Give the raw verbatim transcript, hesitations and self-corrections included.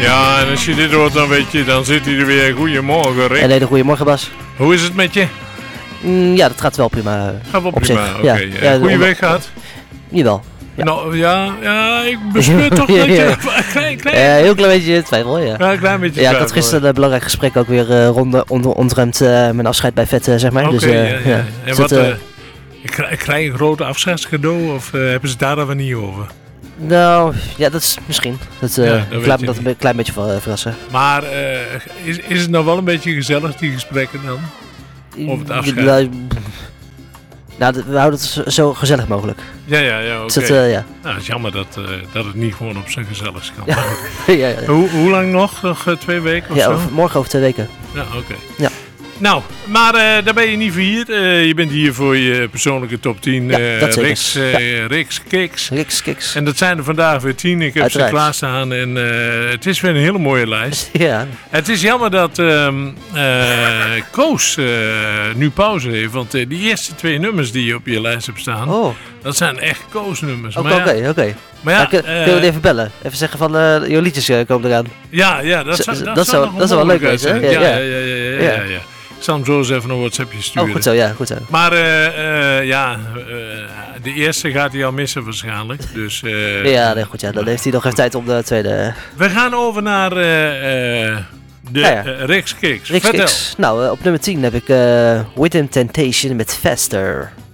Ja, en als je dit hoort, dan weet je, dan zit hij er weer. Goedemorgen, Rick. Een hele goedemorgen, Bas. Hoe is het met je? Mm, ja, dat gaat wel prima. Gaat wel op prima, zich. oké. Ja. Ja. Ja, Goeie onder- week gehad? Jawel. Ja. Nou, ja, ja, ik bespeur toch dat je... Ja. Een klein, klein... Eh, heel klein beetje twijfel, ja. Ja, een klein beetje Ja, ik twijfel. had gisteren een belangrijk gesprek ook weer uh, rond, onder, omtrent uh, mijn afscheid bij Vette, zeg maar. Oké, dus, uh, ja, ja. ja. En Dus wat, dat, uh, uh, krijg, krijg je een grote afscheidscadeau of uh, hebben ze het daar dan weer niet over? nou, ja, dat is misschien. Dat, uh, Ja, dat ik weet laat je me dat niet. een klein beetje ver, uh, verrassen. Maar uh, is, is het nou wel een beetje gezellig, die gesprekken dan? Of het afscheid? Nou, nou, we houden het zo, zo gezellig mogelijk. Ja, ja, ja, oké. Dus dat, uh, ja. Nou, het is jammer dat, uh, dat het niet gewoon op zijn gezelligs kan. Ja. Maar goed. ja, ja, ja. Hoe, hoe lang nog? Nog uh, twee weken of Ja, zo? over, morgen over twee weken. Ja, oké. Okay. Ja. Nou, maar uh, daar ben je niet voor hier. Uh, je bent hier voor je persoonlijke top tien. Ja, uh, dat zeker. Riks, uh, Ja. Riks Kicks. Riks Kiks. En dat zijn er vandaag weer tien. Ik heb Uiteraard. ze klaarstaan en uh, het is weer een hele mooie lijst. Ja. Het is jammer dat um, uh, Koos uh, nu pauze heeft. Want uh, die eerste twee nummers die je op je lijst hebt staan, Oh, dat zijn echt Koos-nummers. oké, Maar ja, oké, oké. maar ja, Ja, kun, uh, kunnen we het even bellen? Even zeggen van, uh, jouw liedjes uh, komen eraan. ja, ja, dat, Z- zou, z- dat, dat zou, zou- nog dat een zou wel leuk mogelijkheid wezen, zijn. hè? Ja, Ja, ja, ja, ja, ja, ja, Ja. ja. Ik zal hem zo eens even een WhatsAppje sturen. Oh, goed zo, ja, goed zo. Maar uh, uh, ja, uh, de eerste gaat hij al missen waarschijnlijk. Dus, uh, Ja, nee, goed, ja, dan heeft hij nog even tijd om de tweede. we gaan over naar uh, uh, de Ja, ja. uh, Riks Kicks. Riks Vertel. Kicks. Nou, uh, op nummer tien heb ik uh, Within Temptation met Faster.